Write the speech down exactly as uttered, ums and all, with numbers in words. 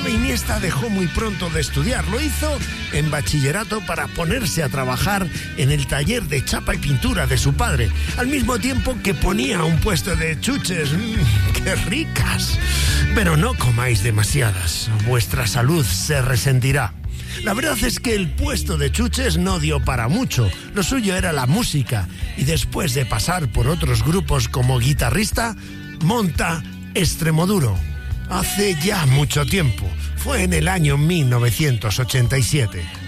Xavi Iniesta dejó muy pronto de estudiar. Lo hizo en bachillerato para ponerse a trabajar en el taller de chapa y pintura de su padre, al mismo tiempo que ponía un puesto de chuches. ¡Mmm, qué ricas! Pero no comáis demasiadas, vuestra salud se resentirá. La verdad es que el puesto de chuches no dio para mucho. Lo suyo era la música, y después de pasar por otros grupos como guitarrista, monta Extremoduro. Hace ya mucho tiempo. Fue en el año mil novecientos ochenta y siete.